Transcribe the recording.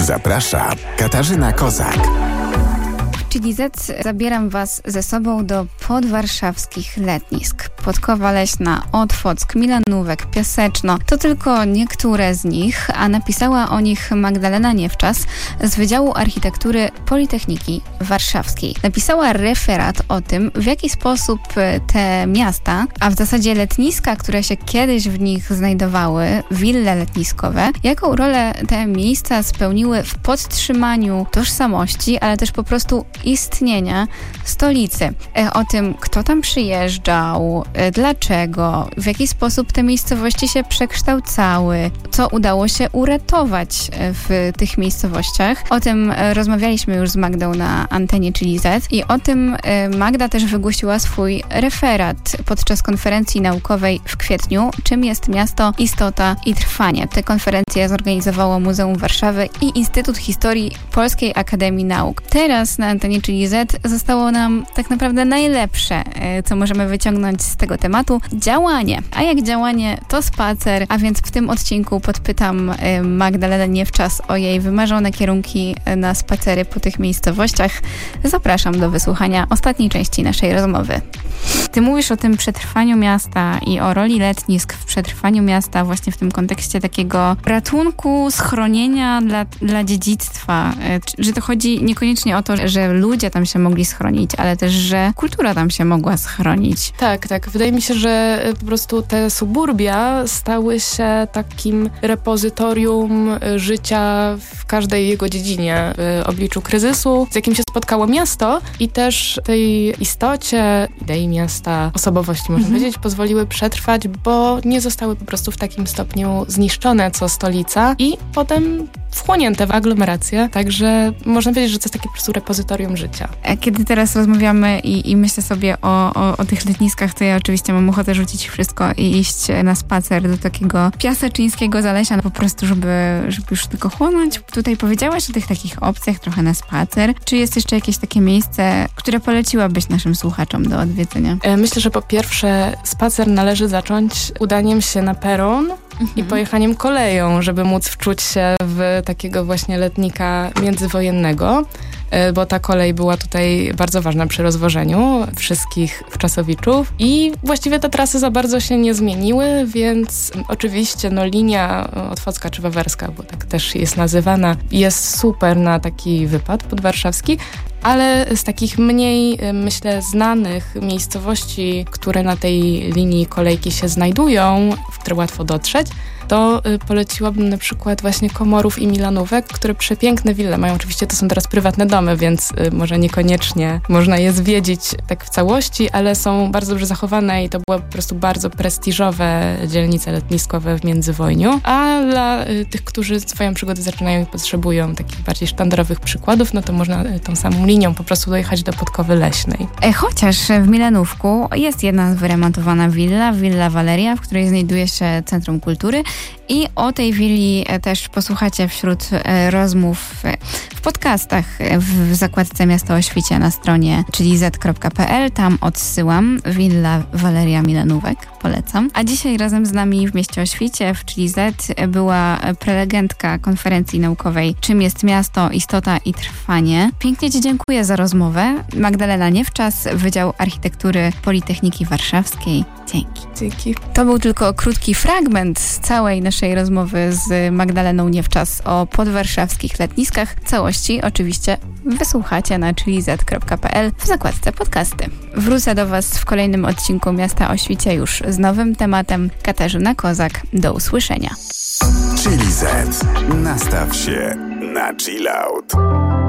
Zaprasza Katarzyna Kozak. Chili Z zabieram Was ze sobą do podwarszawskich letnisk. Podkowa Leśna, Otwock, Milanówek, Piaseczno to tylko niektóre z nich, a napisała o nich Magdalena Niewczas z Wydziału Architektury Politechniki Warszawskiej. Napisała referat o tym, w jaki sposób te miasta, a w zasadzie letniska, które się kiedyś w nich znajdowały, wille letniskowe, jaką rolę te miejsca spełniły w podtrzymaniu tożsamości, ale też po prostu istnienia stolicy. O tym, kto tam przyjeżdżał, dlaczego, w jaki sposób te miejscowości się przekształcały, co udało się uratować w tych miejscowościach. O tym rozmawialiśmy już z Magdą na antenie Chili Z i o tym Magda też wygłosiła swój referat podczas konferencji naukowej w kwietniu, czym jest miasto, istota i trwanie. Tę konferencję zorganizowało Muzeum Warszawy i Instytut Historii Polskiej Akademii Nauk. Teraz na antenie Chili Z zostało nam tak naprawdę najlepsze, co możemy wyciągnąć z tego tematu, działanie. A jak działanie, to spacer, a więc w tym odcinku podpytam Magdalenę Niewczas o jej wymarzone kierunki na spacery po tych miejscowościach. Zapraszam do wysłuchania ostatniej części naszej rozmowy. Ty mówisz o tym przetrwaniu miasta i o roli letnisk w przetrwaniu miasta właśnie w tym kontekście takiego ratunku, schronienia dla dziedzictwa. Że to chodzi niekoniecznie o to, że ludzie tam się mogli schronić, ale też, że kultura tam się mogła schronić. Tak. Wydaje mi się, że po prostu te suburbia stały się takim repozytorium życia w każdej jego dziedzinie w obliczu kryzysu, z jakim się spotkało miasto i też tej istocie, idei miasta, osobowości, można powiedzieć, pozwoliły przetrwać, bo nie zostały po prostu w takim stopniu zniszczone, co stolica i potem wchłonięte w aglomerację. Także można powiedzieć, że to jest takie po prostu repozytorium życia. A kiedy teraz rozmawiamy i myślę sobie o tych letniskach, to ja oczywiście mam ochotę rzucić wszystko i iść na spacer do takiego piaseczyńskiego Zalesia, po prostu, żeby już tylko chłonąć. Tutaj powiedziałaś o tych takich opcjach trochę na spacer. Czy jest jeszcze jakieś takie miejsce, które poleciłabyś naszym słuchaczom do odwiedzenia? Myślę, że po pierwsze spacer należy zacząć udaniem się na peron i pojechaniem koleją, żeby móc wczuć się w takiego właśnie letnika międzywojennego, bo ta kolej była tutaj bardzo ważna przy rozwożeniu wszystkich wczasowiczów i właściwie te trasy za bardzo się nie zmieniły, więc oczywiście linia otwocka czy wawerska, bo tak też jest nazywana, jest super na taki wypad podwarszawski, ale z takich mniej, myślę, znanych miejscowości, które na tej linii kolejki się znajdują, w które łatwo dotrzeć, to poleciłabym na przykład właśnie Komorów i Milanówek, które przepiękne wille mają. Oczywiście to są teraz prywatne domy, więc może niekoniecznie można je zwiedzić tak w całości, ale są bardzo dobrze zachowane i to były po prostu bardzo prestiżowe dzielnice letniskowe w międzywojniu. A dla tych, którzy swoją przygodę zaczynają i potrzebują takich bardziej sztandarowych przykładów, no to można tą samą linią po prostu dojechać do Podkowy Leśnej. Chociaż w Milanówku jest jedna wyremontowana Villa Valeria, w której znajduje się Centrum Kultury i o tej willi też posłuchacie wśród rozmów w podcastach w zakładce Miasto o Świcie na stronie chiliz.pl. Tam odsyłam Villa Valeria Milanówek. Polecam. A dzisiaj razem z nami w Mieście o Świcie w Chili Z była prelegentka konferencji naukowej Czym jest miasto, istota i trwanie. Pięknie Ci dziękuję za rozmowę. Magdalena Niewczas, Wydział Architektury Politechniki Warszawskiej. Dzięki. To był tylko krótki fragment z całej naszej rozmowy z Magdaleną Niewczas o podwarszawskich letniskach. Całości oczywiście wysłuchacie na chiliz.pl w zakładce podcasty. Wrócę do Was w kolejnym odcinku Miasta o Świcie już z nowym tematem. Katarzyna Kozak. Do usłyszenia. Chili Z. Nastaw się na chill out.